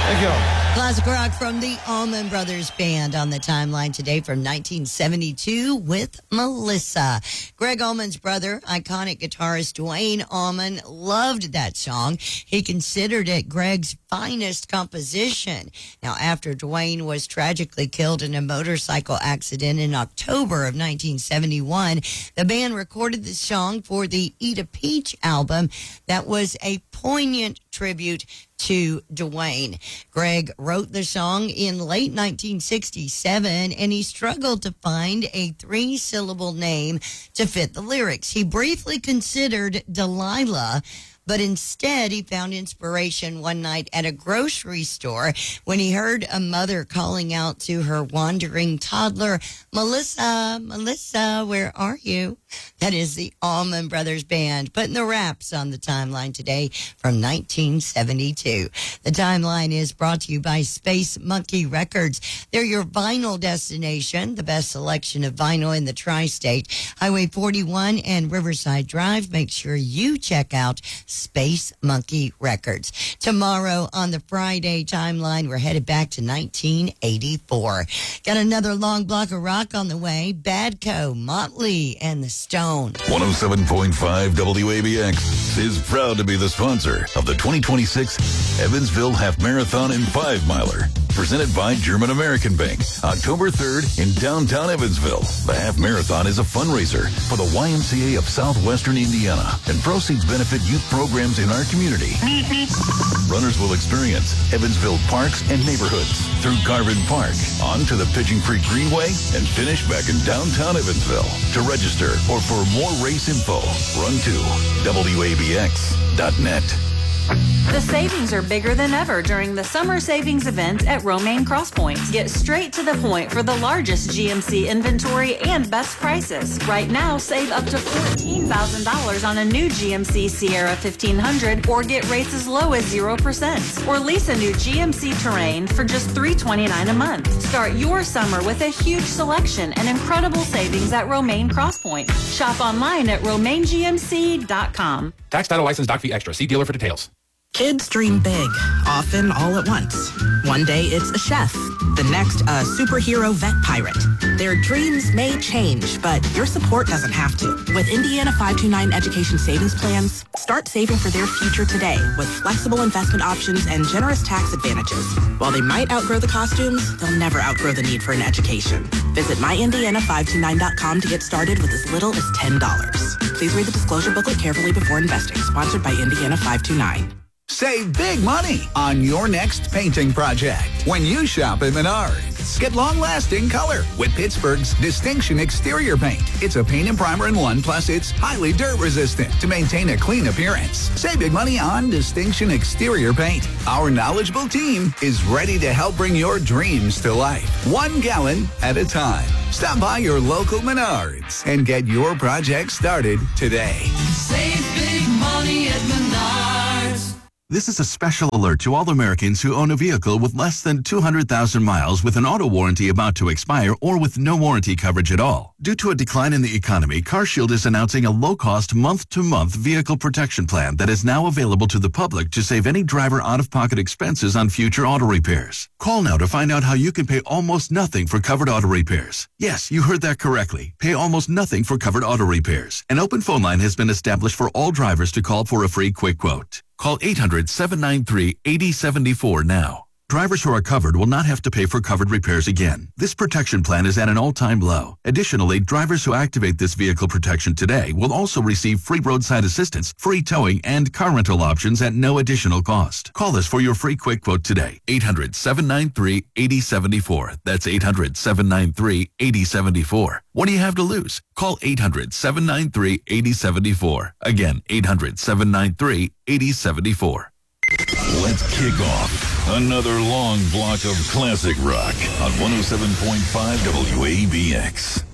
Thank you. Classic rock from the Allman Brothers Band on the timeline today from 1972 with Melissa. Greg Allman's brother, iconic guitarist Duane Allman, loved that song. He considered it Greg's finest composition. Now, after Duane was tragically killed in a motorcycle accident in October of 1971, the band recorded the song for the Eat a Peach album that was a poignant tribute to Duane. Greg wrote the song in late 1967, and he struggled to find a 3-syllable name to fit the lyrics. He briefly considered Delilah, but instead he found inspiration one night at a grocery store when he heard a mother calling out to her wandering toddler, "Melissa, Melissa, where are you?" That is the Allman Brothers Band putting the raps on the timeline today from 1972. The timeline is brought to you by Space Monkey Records. They're your vinyl destination, the best selection of vinyl in the tri-state. Highway 41 and Riverside Drive. Make sure you check out Space Monkey Records. Tomorrow on the Friday timeline, we're headed back to 1984. Got another long block of rock on the way. Badco, Motley, and the Stone. 107.5 WABX is proud to be the sponsor of the 2026 Evansville Half Marathon and 5-Miler. Presented by German American Bank, October 3rd in downtown Evansville. The Half Marathon is a fundraiser for the YMCA of Southwestern Indiana, and proceeds benefit youth programs in our community. Runners will experience Evansville parks and neighborhoods through Garvin Park, on to the Pigeon Creek Greenway, and finish back in downtown Evansville. To register or for more race info, run to WABX.net. The savings are bigger than ever during the summer savings event at Romaine Crosspoint. Get straight to the point for the largest GMC inventory and best prices. Right now, save up to $14,000 on a new GMC Sierra 1500 or get rates as low as 0%. Or lease a new GMC Terrain for just $329 a month. Start your summer with a huge selection and incredible savings at Romaine Crosspoint. Shop online at RomaineGMC.com. Tax, title, license, doc fee extra. See dealer for details. Kids dream big, often all at once. One day it's a chef, the next a superhero vet pirate. Their dreams may change, but your support doesn't have to. With Indiana 529 Education Savings Plans, start saving for their future today with flexible investment options and generous tax advantages. While they might outgrow the costumes, they'll never outgrow the need for an education. Visit myindiana529.com to get started with as little as $10. Please read the disclosure booklet carefully before investing. Sponsored by Indiana 529. Save big money on your next painting project when you shop at Menards. Get long-lasting color with Pittsburgh's Distinction Exterior Paint. It's a paint and primer in one, plus it's highly dirt-resistant to maintain a clean appearance. Save big money on Distinction Exterior Paint. Our knowledgeable team is ready to help bring your dreams to life, 1 gallon at a time. Stop by your local Menards and get your project started today. Save big money at Menards. This is a special alert to all Americans who own a vehicle with less than 200,000 miles with an auto warranty about to expire or with no warranty coverage at all. Due to a decline in the economy, CarShield is announcing a low-cost month-to-month vehicle protection plan that is now available to the public to save any driver out-of-pocket expenses on future auto repairs. Call now to find out how you can pay almost nothing for covered auto repairs. Yes, you heard that correctly. Pay almost nothing for covered auto repairs. An open phone line has been established for all drivers to call for a free quick quote. Call 800-793-8074 now. Drivers who are covered will not have to pay for covered repairs again. This protection plan is at an all-time low. Additionally, drivers who activate this vehicle protection today will also receive free roadside assistance, free towing, and car rental options at no additional cost. Call us for your free quick quote today. 800-793-8074. That's 800-793-8074. What do you have to lose? Call 800-793-8074. Again, 800-793-8074. Let's kick off another long block of classic rock on 107.5 WABX.